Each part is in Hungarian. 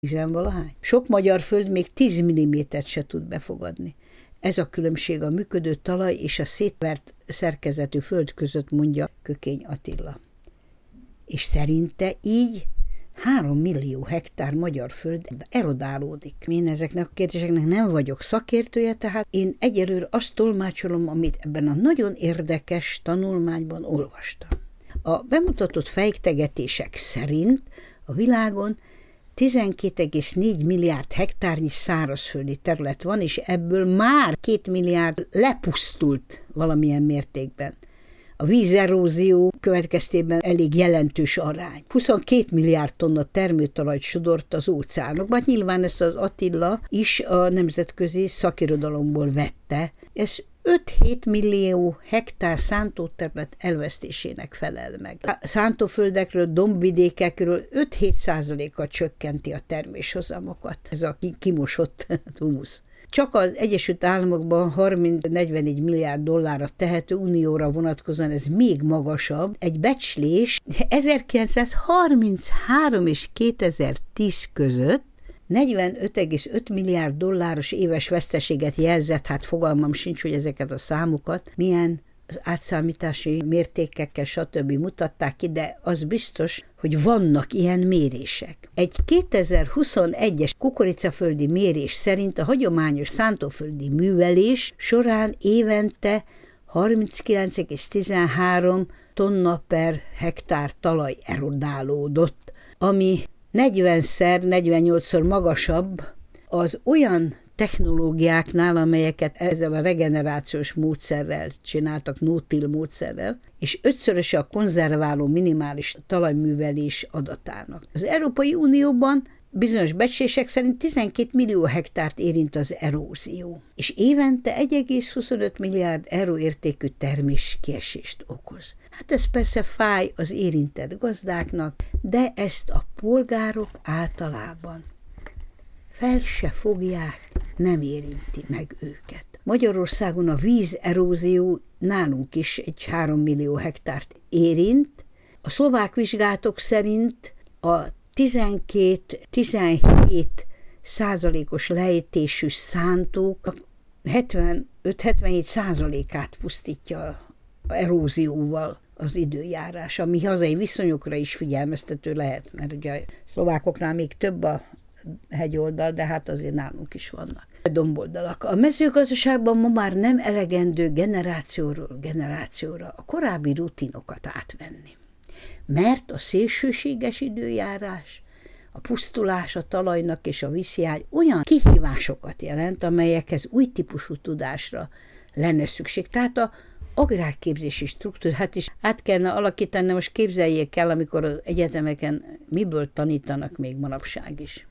10-valahány. Sok magyar föld még 10 mm-t se tud befogadni. Ez a különbség a működő talaj és a szétvert szerkezetű föld között, mondja Kökény Attila. És szerinte így 3 millió hektár magyar föld erodálódik. Én ezeknek a kérdéseknek nem vagyok szakértője, tehát én egyelőre azt tolmácsolom, amit ebben a nagyon érdekes tanulmányban olvastam. A bemutatott fejtegetések szerint a világon 12,4 milliárd hektárnyi szárazföldi terület van, és ebből már 2 milliárd lepusztult valamilyen mértékben. A vízerózió következtében elég jelentős arány. 22 milliárd tonna termőtalajt sodort az óceánokba. Hát nyilván ezt az Attila is a nemzetközi szakirodalomból vette. Ez 5-7 millió hektár szántóterület elvesztésének felel meg. A szántóföldekről, dombvidékekről 5-7%-kal csökkenti a terméshozamokat. Ez a kimosott humusz. Csak az Egyesült Államokban 30-44 milliárd dollárra tehető unióra vonatkozóan ez még magasabb. Egy becslés 1933 és 2010 között 45,5 milliárd dolláros éves veszteséget jelzett, hát fogalmam sincs, hogy ezeket a számokat milyen az átszámítási mértékekkel stb. Mutatták ki, de az biztos, hogy vannak ilyen mérések. Egy 2021-es kukoricaföldi mérés szerint a hagyományos szántóföldi művelés során évente 39,13 tonna per hektár talaj erodálódott, ami 48-szor magasabb az olyan technológiáknál, amelyeket ezzel a regenerációs módszerrel csináltak, no-till módszerrel, és 5-szöröse a konzerváló minimális talajművelés adatának. Az Európai Unióban bizonyos becslések szerint 12 millió hektárt érint az erózió, és évente 1,25 milliárd euró értékű terméskiesést okoz. Hát ez persze fáj az érintett gazdáknak, de ezt a polgárok általában fel se fogják, nem érinti meg őket. Magyarországon a vízerózió nálunk is egy 3 millió hektárt érint. A szlovák vizsgálatok szerint a 12-17% lejtésű szántók 75-77%-át pusztítja erózióval az időjárás, ami hazai viszonyokra is figyelmeztető lehet, mert ugye a szlovákoknál még több a hegyoldal, de hát azért nálunk is vannak domboldalak. A mezőgazdaságban ma már nem elegendő generációról generációra a korábbi rutinokat átvenni. Mert a szélsőséges időjárás, a pusztulás a talajnak és a vízhiány olyan kihívásokat jelent, amelyekhez új típusú tudásra lenne szükség. Tehát a agrárképzési struktúrát is át kellene alakítani, most képzeljék el, amikor az egyetemeken miből tanítanak még manapság is.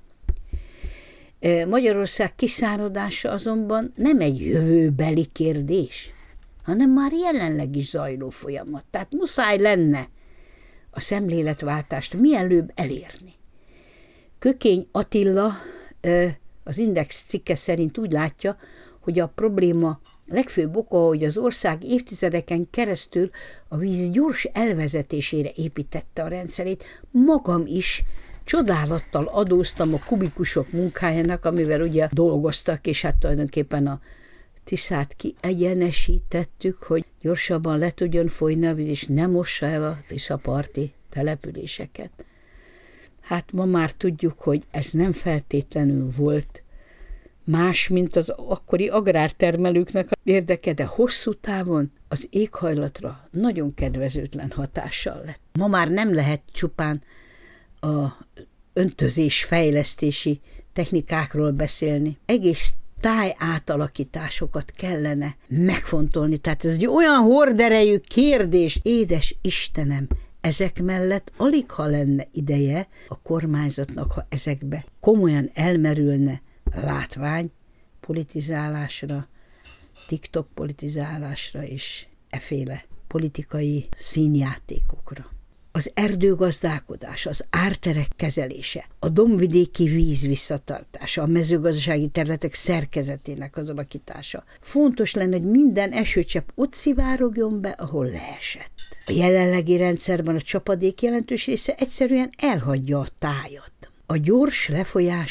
Magyarország kiszáradása azonban nem egy jövőbeli kérdés, hanem már jelenleg is zajló folyamat. Tehát muszáj lenne a szemléletváltást mielőbb elérni. Kökény Attila az Index cikke szerint úgy látja, hogy a probléma legfőbb oka, hogy az ország évtizedeken keresztül a víz gyors elvezetésére építette a rendszerét. Magam is csodálattal adóztam a kubikusok munkájának, amivel ugye dolgoztak, és hát tulajdonképpen a Tiszát kiegyenesítettük, hogy gyorsabban le tudjon folyni a víz, és ne mossa el a tiszaparti településeket. Hát ma már tudjuk, hogy ez nem feltétlenül volt más, mint az akkori agrártermelőknek a érdeke, de hosszú távon az éghajlatra nagyon kedvezőtlen hatással lett. Ma már nem lehet csupán a öntözés fejlesztési technikákról beszélni. Egész táj átalakításokat kellene megfontolni. Tehát ez egy olyan horderejű kérdés. Édes Istenem, ezek mellett alig ha lenne ideje a kormányzatnak, ha ezekbe komolyan elmerülne látvány politizálásra, TikTok politizálásra és efféle politikai színjátékokra. Az erdőgazdálkodás, az árterek kezelése, a dombvidéki víz visszatartása, a mezőgazdasági területek szerkezetének az alakítása. Fontos lenne, hogy minden esőcsepp ott szivárogjon be, ahol leesett. A jelenlegi rendszerben a csapadék jelentős része egyszerűen elhagyja a tájat. A gyors lefolyás